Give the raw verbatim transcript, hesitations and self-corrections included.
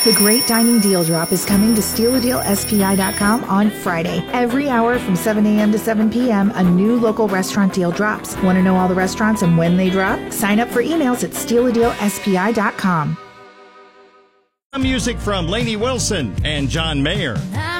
The Great Dining Deal Drop is coming to steal a deal S P I dot com on Friday. Every hour from seven a.m. to seven p.m., a new local restaurant deal drops. Want to know all the restaurants and when they drop? Sign up for emails at steal a deal S P I dot com. Music from Lainey Wilson and John Mayer.